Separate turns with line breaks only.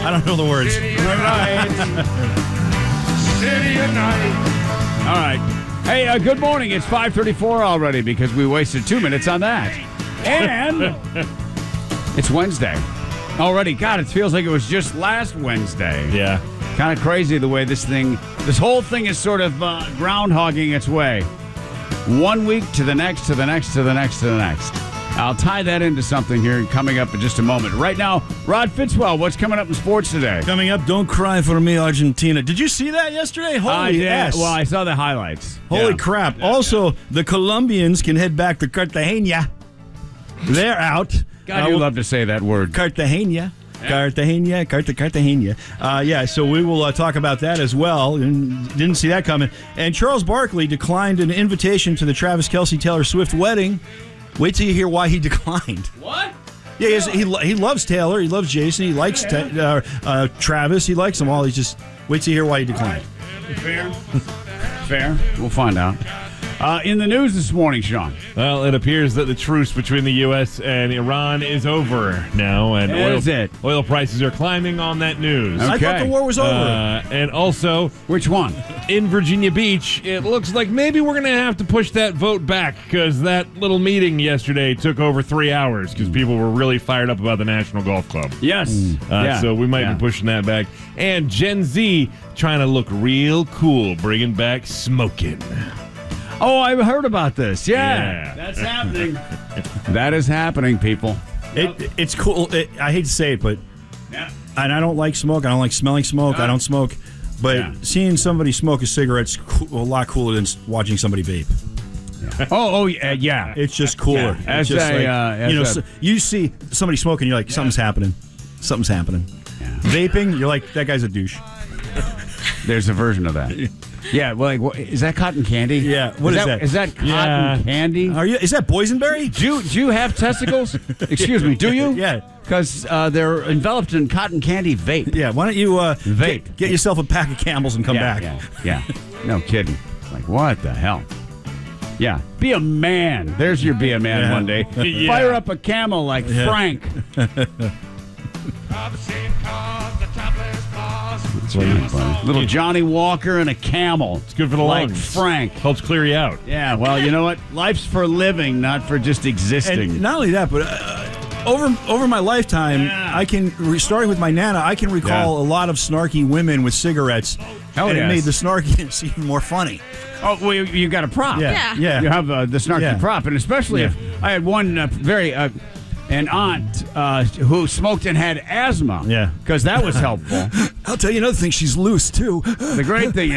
I don't know the words.
City of night. City of night.
All right. Hey, good morning. It's 5:34 already because we wasted 2 minutes on that. And it's Wednesday already. God, it feels like it was just last Wednesday.
Yeah.
Kind of crazy the way this whole thing is sort of groundhogging its way. 1 week to the next, to the next, to the next, to the next. I'll tie that into something here coming up in just a moment. Right now, Rod Fitzwell, what's coming up in sports today?
Coming up, don't cry for me, Argentina. Did you see that yesterday? Holy ass.
Well, I saw the highlights.
Holy crap. Also, the Colombians can head back to Cartagena. They're out.
God, you love to say that word.
Cartagena. Cartagena. Yeah, so we will talk about that as well. And didn't see that coming. And Charles Barkley declined an invitation to the Travis Kelce Taylor Swift wedding. Wait till you hear why he declined.
What?
Yeah, he loves Taylor. He loves Jason. He likes Travis. He likes them all. He just wait till you hear why he declined.
Fair. Fair. We'll find out. In the news this morning, Sean.
Well, it appears that the truce between the U.S. and Iran is over now, and oil prices are climbing on that news.
Okay.
I thought the war was over.
And also,
Which one?
in Virginia Beach, it looks like maybe we're going to have to push that vote back because that little meeting yesterday took over 3 hours because people were really fired up about the National Golf Club.
Yes.
So we might be pushing that back. And Gen Z trying to look real cool, bringing back smoking.
Oh, I've heard about this.
Yeah.
That's happening. That is happening, people.
It's cool. I hate to say it, but and I don't like smoke. I don't like smelling smoke. I don't smoke. But seeing somebody smoke a cigarette's a lot cooler than watching somebody vape.
Yeah.
It's just cooler.
Yeah.
It's just you see somebody smoking, you're like, something's happening. Something's happening.
Yeah.
Vaping, you're like, that guy's a douche.
There's a version of that. Yeah, well, like, is that cotton candy?
Yeah, what is that?
Is that cotton candy?
Is that boysenberry?
Do you have testicles? Excuse me, do you?
Yeah.
Because they're enveloped in cotton candy vape.
Yeah, why don't you
vape?
Get yourself a pack of Camels and come back.
Yeah. No kidding. Like, what the hell? Yeah, be a man. There's your be a man one day.
Yeah.
Fire up a camel like Frank.
I've seen cars, the topless bars.
That's really funny. Little Johnny Walker and a camel.
It's good for the
like
lungs.
Frank.
Helps clear you out.
Yeah, well, you know what? Life's for living, not for just existing.
And not only that, but over my lifetime, I can, starting with my Nana, I can recall a lot of snarky women with cigarettes.
Hell
and
yes.
it made the snarkiness even more funny.
Oh, well, you got a prop.
Yeah.
You have the snarky prop, and especially if I had one an aunt who smoked and had asthma.
Yeah.
Because that was helpful.
I'll tell you another thing, she's loose, too.
The great thing